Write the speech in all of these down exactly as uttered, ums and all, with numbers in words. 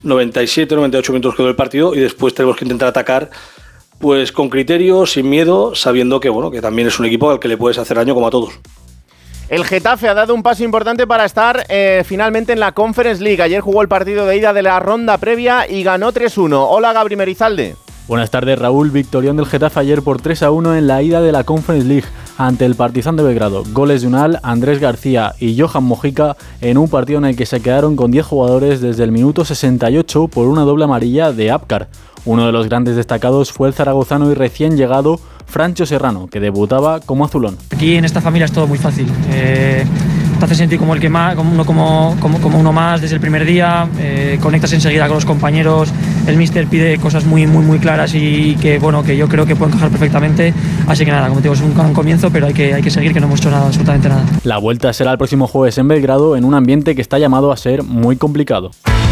noventa y siete, noventa y ocho minutos quedó el partido y después tenemos que intentar atacar pues con criterio, sin miedo, sabiendo que bueno, que también es un equipo al que le puedes hacer daño como a todos. El Getafe ha dado un paso importante para estar eh, finalmente en la Conference League. Ayer jugó el partido de ida de la ronda previa y ganó tres uno. Hola, Gabri Merizalde. Buenas tardes, Raúl. Victorión del Getafe ayer por tres a uno en la ida de la Conference League ante el Partizan de Belgrado. Goles de Unal, Andrés García y Johan Mojica en un partido en el que se quedaron con diez jugadores desde el minuto sesenta y ocho por una doble amarilla de Apcar. Uno de los grandes destacados fue el zaragozano y recién llegado Francho Serrano, que debutaba como azulón. Aquí en esta familia es todo muy fácil. Eh, te hace sentir como, el que más, como, uno, como, como, como uno más desde el primer día, eh, conectas enseguida con los compañeros, el míster pide cosas muy, muy, muy claras y que, bueno, que yo creo que pueden encajar perfectamente. Así que nada, como te digo, es un gran comienzo, pero hay que, hay que seguir, que no hemos hecho nada, absolutamente nada. La vuelta será el próximo jueves en Belgrado, en un ambiente que está llamado a ser muy complicado.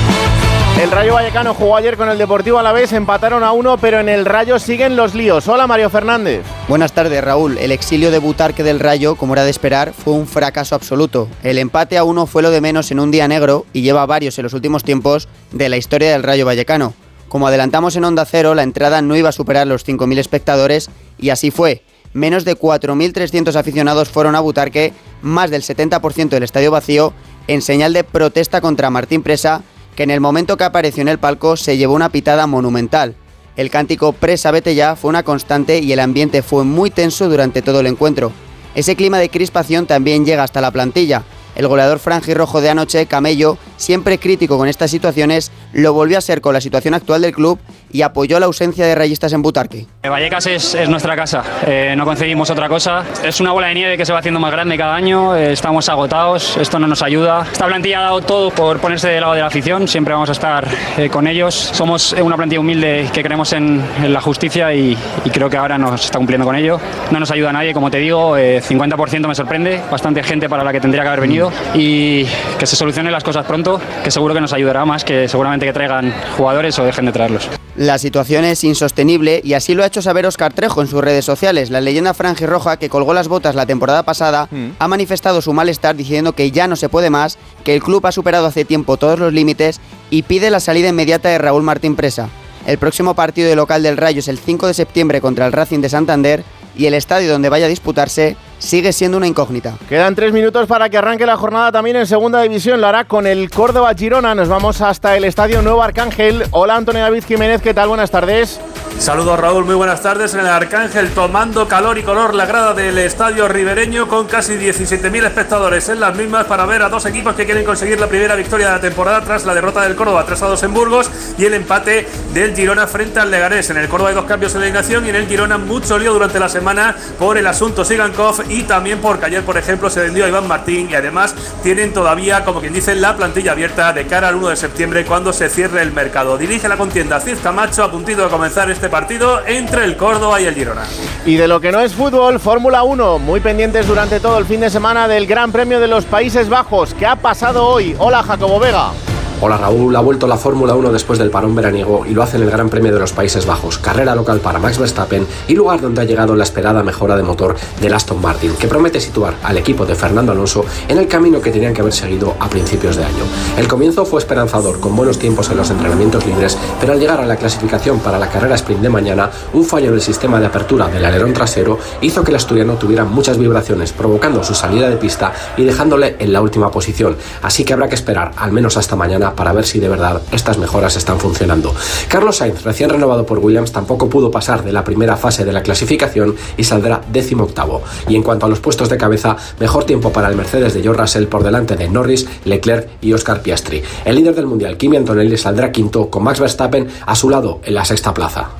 El Rayo Vallecano jugó ayer con el Deportivo Alavés, empataron a uno, pero en el Rayo siguen los líos. Hola, Mario Fernández. Buenas tardes, Raúl. El exilio de Butarque del Rayo, como era de esperar, fue un fracaso absoluto. El empate a uno fue lo de menos en un día negro y lleva varios en los últimos tiempos de la historia del Rayo Vallecano. Como adelantamos en Onda Cero, la entrada no iba a superar los cinco mil espectadores y así fue. Menos de cuatro mil trescientos aficionados fueron a Butarque, más del setenta por ciento del estadio vacío, en señal de protesta contra Martín Presa, que en el momento que apareció en el palco se llevó una pitada monumental. El cántico "Presa, vete ya" fue una constante y el ambiente fue muy tenso durante todo el encuentro. Ese clima de crispación también llega hasta la plantilla. El goleador franjirrojo de anoche, Camello, siempre crítico con estas situaciones, lo volvió a ser con la situación actual del club y apoyó la ausencia de rayistas en Butarque. Vallecas es, es nuestra casa, eh, no conseguimos otra cosa. Es una bola de nieve que se va haciendo más grande cada año, eh, estamos agotados, esto no nos ayuda. Esta plantilla ha dado todo por ponerse del lado de la afición, siempre vamos a estar eh, con ellos. Somos una plantilla humilde que creemos en, en la justicia y, y creo que ahora nos está cumpliendo con ello. No nos ayuda a nadie, como te digo, eh, cincuenta por ciento me sorprende, bastante gente para la que tendría que haber venido y que se solucionen las cosas pronto, que seguro que nos ayudará más que seguramente que traigan jugadores o dejen de traerlos. La situación es insostenible y así lo ha hecho saber Óscar Trejo en sus redes sociales. La leyenda franjirroja, que colgó las botas la temporada pasada, mm. ha manifestado su malestar diciendo que ya no se puede más, que el club ha superado hace tiempo todos los límites y pide la salida inmediata de Raúl Martín Presa. El próximo partido de local del Rayo es el cinco de septiembre contra el Racing de Santander y el estadio donde vaya a disputarse sigue siendo una incógnita. Quedan tres minutos para que arranque la jornada también en segunda división. Lo hará con el Córdoba Girona. Nos vamos hasta el Estadio Nuevo Arcángel. Hola, Antonio David Jiménez, ¿qué tal? Buenas tardes. Saludos, Raúl, muy buenas tardes. En el Arcángel, tomando calor y color la grada del estadio ribereño, con casi diecisiete mil espectadores en las mismas para ver a dos equipos que quieren conseguir la primera victoria de la temporada tras la derrota del Córdoba tres a dos en Burgos y el empate del Girona frente al Leganés. En el Córdoba hay dos cambios en la alineación y en el Girona mucho lío durante la semana por el asunto Sigankov y también porque ayer, por ejemplo, se vendió a Iván Martín y además tienen todavía, como quien dice, la plantilla abierta de cara al uno de septiembre cuando se cierre el mercado. Dirige la contienda Cid Camacho, a puntito de comenzar este partido entre el Córdoba y el Girona. Y de lo que no es fútbol, Fórmula uno, muy pendientes durante todo el fin de semana del Gran Premio de los Países Bajos. ¿Qué ha pasado hoy? Hola, Jacobo Vega. Hola, Raúl. Ha vuelto la Fórmula uno después del parón veraniego y lo hace en el Gran Premio de los Países Bajos. Carrera local para Max Verstappen y lugar donde ha llegado la esperada mejora de motor del Aston Martin, que promete situar al equipo de Fernando Alonso en el camino que tenían que haber seguido a principios de año. El comienzo fue esperanzador, con buenos tiempos en los entrenamientos libres, pero al llegar a la clasificación para la carrera sprint de mañana, un fallo en el sistema de apertura del alerón trasero hizo que el asturiano tuviera muchas vibraciones, provocando su salida de pista y dejándole en la última posición. Así que habrá que esperar al menos hasta mañana para ver si de verdad estas mejoras están funcionando. Carlos Sainz, recién renovado por Williams, tampoco pudo pasar de la primera fase de la clasificación y saldrá décimo octavo. Y en cuanto a los puestos de cabeza, mejor tiempo para el Mercedes de George Russell por delante de Norris, Leclerc y Oscar Piastri. El líder del mundial, Kimi Antonelli, saldrá quinto con Max Verstappen a su lado en la sexta plaza.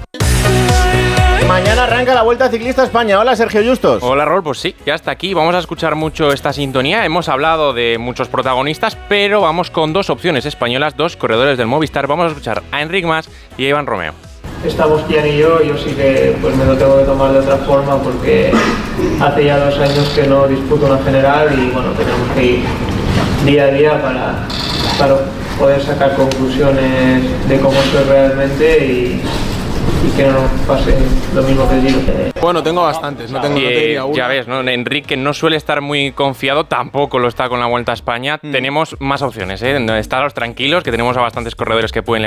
Mañana arranca la Vuelta Ciclista a España. Hola, Sergio Justos. Hola, Raúl. Pues sí, ya está aquí. Vamos a escuchar mucho esta sintonía. Hemos hablado de muchos protagonistas, pero vamos con dos opciones españolas, dos corredores del Movistar. Vamos a escuchar a Enric Mas y a Iván Romeo. Estamos Kian y yo, yo sí que pues me lo tengo que tomar de otra forma porque hace ya dos años que no disputo una general y bueno, tenemos que ir día a día para, para poder sacar conclusiones de cómo soy realmente y y que no nos pase lo mismo que el Giro. Bueno, tengo bastantes, no tengo y, no tenía uno. Ya ves, ¿no? Enrique no suele estar muy confiado, tampoco lo está con la Vuelta a España. Mm. Tenemos más opciones, ¿eh? Estaros tranquilos, que tenemos a bastantes corredores que pueden